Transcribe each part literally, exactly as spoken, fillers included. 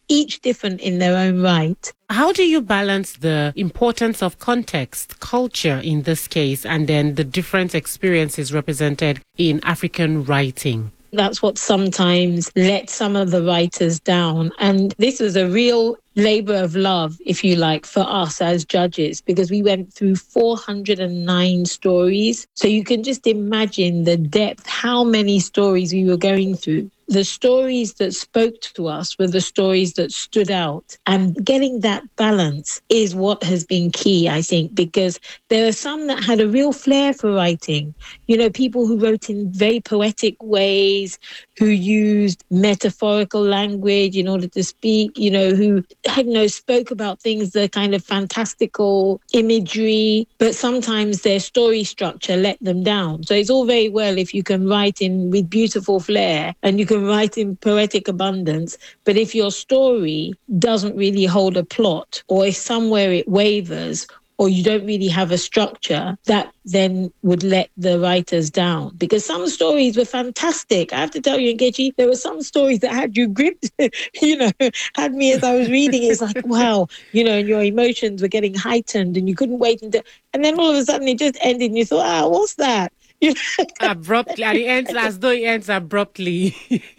each different in their own right. How do you balance the importance of context, culture in this case, and then the different experiences represented in African writing? That's what sometimes let some of the writers down. And this was a real labor of love, if you like, for us as judges, because we went through four hundred nine stories. So you can just imagine the depth, how many stories we were going through. The stories that spoke to us were the stories that stood out. And getting that balance is what has been key, I think, because there are some that had a real flair for writing. You know, people who wrote in very poetic ways, who used metaphorical language in order to speak, you know, who, I don't know, spoke about things, the kind of fantastical imagery, but sometimes their story structure let them down. So it's all very well if you can write in with beautiful flair and you can write in poetic abundance, but if your story doesn't really hold a plot, or if somewhere it wavers, or you don't really have a structure, that then would let the writers down. Because some stories were fantastic. I have to tell you, Nkechi, there were some stories that had you gripped, you know, had me as I was reading. It's like, wow, you know, and your emotions were getting heightened and you couldn't wait until, and then all of a sudden it just ended and you thought, ah, what's that? You know? Abruptly, at the end, as though it ends abruptly.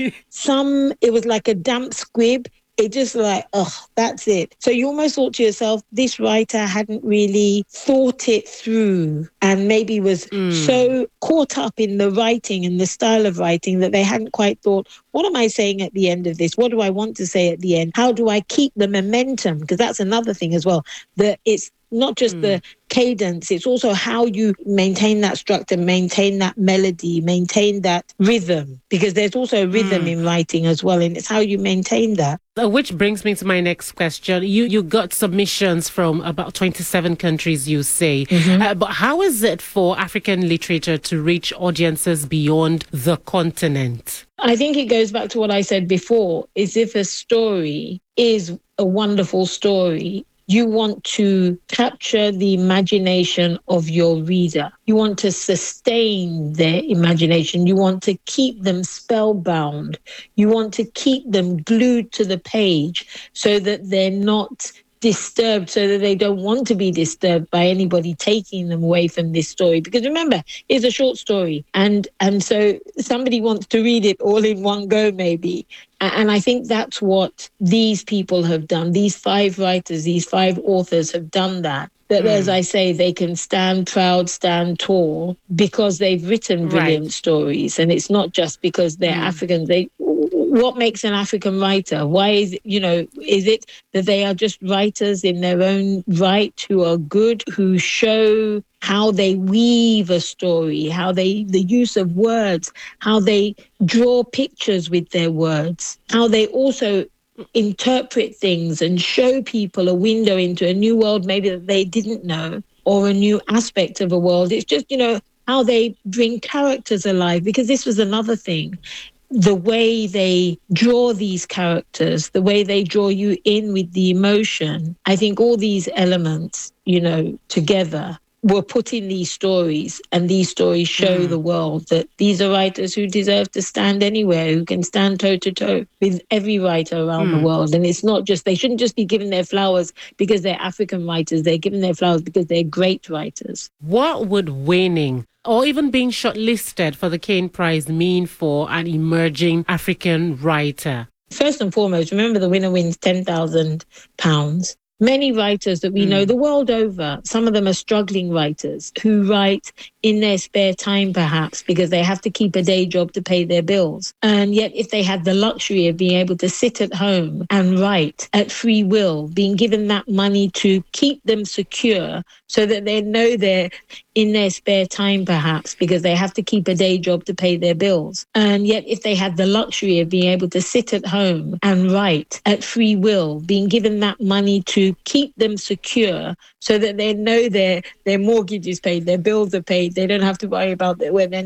Some, it was like a damp squib. It just like, oh, that's it. So you almost thought to yourself, this writer hadn't really thought it through and maybe was mm. so caught up in the writing and the style of writing that they hadn't quite thought, what am I saying at the end of this? What do I want to say at the end? How do I keep the momentum? Because that's another thing as well, that it's not just mm. the cadence, it's also how you maintain that structure, maintain that melody, maintain that rhythm, because there's also a rhythm mm. in writing as well, and it's how you maintain that. Which brings me to my next question. You you got submissions from about twenty-seven countries, you say. Mm-hmm. Uh, but how is it for African literature to reach audiences beyond the continent? I think it goes back to what I said before, is if a story is a wonderful story, you want to capture the imagination of your reader. You want to sustain their imagination. You want to keep them spellbound. You want to keep them glued to the page so that they're not disturbed, so that they don't want to be disturbed by anybody taking them away from this story. Because remember, it's a short story. And, and so somebody wants to read it all in one go, maybe. And I think that's what these people have done. These five writers, these five authors have done that. That, mm. as I say, they can stand proud, stand tall, because they've written brilliant right. stories. And it's not just because they're mm. African. They, what makes an African writer? Why is it, you know, is it that they are just writers in their own right who are good, who show how they weave a story, how they, the use of words, how they draw pictures with their words, how they also interpret things and show people a window into a new world maybe that they didn't know, or a new aspect of a world. It's just, you know, how they bring characters alive, because this was another thing. The way they draw these characters, the way they draw you in with the emotion, I think all these elements, you know, together were put in these stories, and these stories show mm. the world that these are writers who deserve to stand anywhere, who can stand toe to toe with every writer around mm. the world. And it's not just, they shouldn't just be given their flowers because they're African writers. They're given their flowers because they're great writers. What would winning or even being shortlisted for the Caine Prize mean for an emerging African writer? First and foremost, remember the winner wins ten thousand pounds. Many writers that we mm. know the world over, some of them are struggling writers who write in their spare time, perhaps, because they have to keep a day job to pay their bills. And yet, if they had the luxury of being able to sit at home and write at free will, being given that money to keep them secure so that they know they're in their spare time, perhaps, because they have to keep a day job to pay their bills. And yet, if they had the luxury of being able to sit at home and write at free will, being given that money to keep them secure so that they know their their mortgage is paid, their bills are paid, they don't have to worry about their, where their